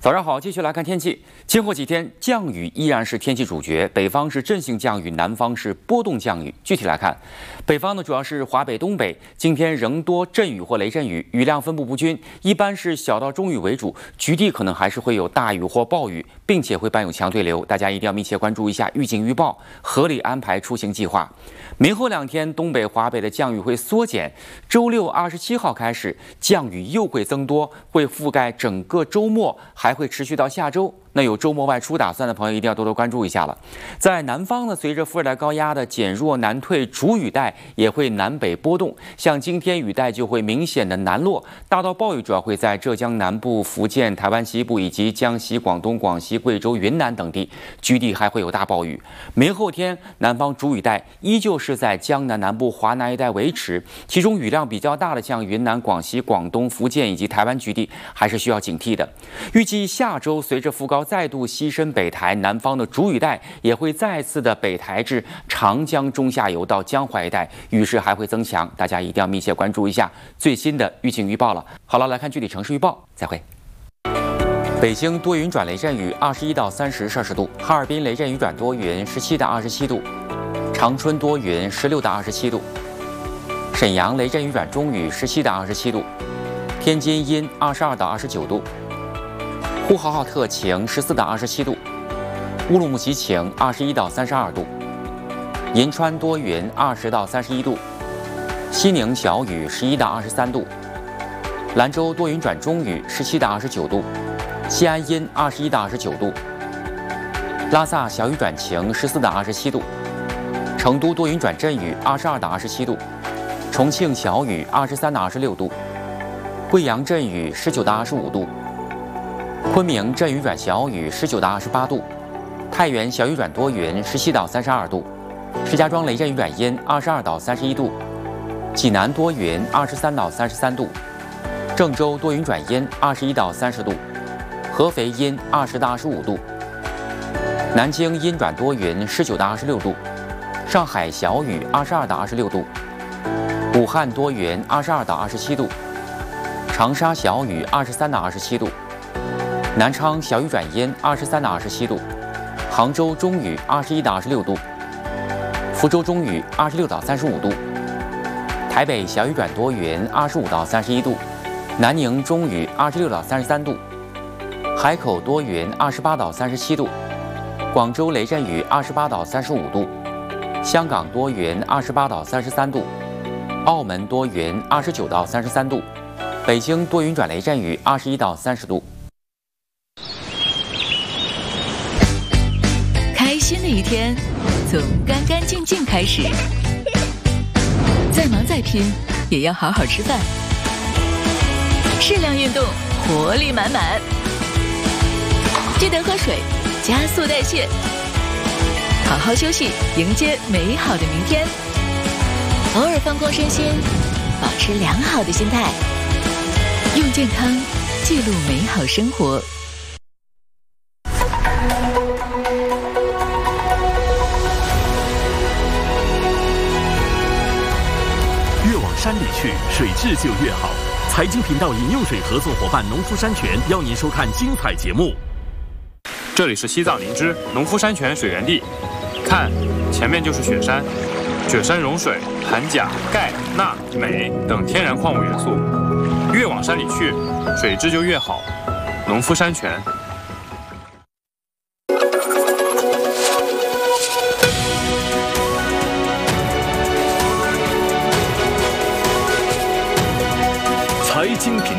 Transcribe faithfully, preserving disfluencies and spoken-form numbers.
早上好，继续来看天气。今后几天降雨依然是天气主角，北方是阵性降雨，南方是波动降雨。具体来看，北方呢主要是华北、东北，今天仍多阵雨或雷阵雨，雨量分布不均，一般是小到中雨为主，局地可能还是会有大雨或暴雨，并且会伴有强对流。大家一定要密切关注一下预警预报，合理安排出行计划。明后两天，东北、华北的降雨会缩减，周六二十七号开始，降雨又会增多，会覆盖整个周末，还会持续到下周。那有周末外出打算的朋友一定要多多关注一下了。在南方呢，随着副热带高压的减弱南退，主雨带也会南北波动。像今天雨带就会明显的南落，大到暴雨主要会在浙江南部、福建、台湾西部以及江西、广东、广西、贵州、云南等地，局地还会有大暴雨。明后天，南方主雨带依旧是在江南南部、华南一带维持，其中雨量比较大的像云南、广西、广东、福建以及台湾局地还是需要警惕的。预计下周随着副高再度西伸北台，南方的主雨带也会再次的北台至长江中下游到江淮一带，雨势还会增强，大家一定要密切关注一下最新的预警预报了。好了，来看具体城市预报，再会。北京多云转雷阵雨，二十一到三十摄氏度；哈尔滨雷阵雨转多云，十七到二十七度；长春多云，十六到二十七度；沈阳雷阵雨转中雨，十七到二十七度；天津阴，二十二到二十九度；呼和浩特晴，十四到二十七度；乌鲁木齐晴，二十一到三十二度；银川多云，二十到三十一度；西宁小雨，十一到二十三度；兰州多云转中雨，十七到二十九度；西安阴，二十一到二十九度；拉萨小雨转晴，十四到二十七度；成都多云转阵雨，二十二到二十七度；重庆小雨，二十三到二十六度；贵阳阵雨，十九到二十五度；昆明阵雨转小雨，十九到二十八度；太原小雨转多云，十七到三十二度；石家庄雷阵雨转阴，二十二到三十一度；济南多云，二十三到三十三度；郑州多云转阴，二十一到三十度；合肥阴，二十到二十五度；南京阴转多云，十九到二十六度；上海小雨，二十二到二十六度；武汉多云，二十二到二十七度；长沙小雨，二十三到二十七度；南昌小雨转阴，二十三到二十七度；杭州中雨，二十一到二十六度；福州中雨，二十六到三十五度；台北小雨转多云，二十五到三十一度；南宁中雨，二十六到三十三度；海口多云，二十八到三十七度；广州雷阵雨，二十八到三十五度；香港多云，二十八到三十三度；澳门多云，二十九到三十三度；北京多云转雷阵雨，二十一到三十度。 开心的一天从干干净净开始，再忙再拼也要好好吃饭，适量运动，活力满满，记得喝水，加速代谢，好好休息，迎接美好的明天。偶尔放空身心，保持良好的心态，用健康记录美好生活。 越往山里去，水质就越好。财经频道饮用水合作伙伴农夫山泉邀您收看精彩节目。 这里是西藏林芝农夫山泉水源地，看，前面就是雪山。雪山融水含钾、钙、钠、镁等天然矿物元素，越往山里去，水质就越好。农夫山泉。 财经频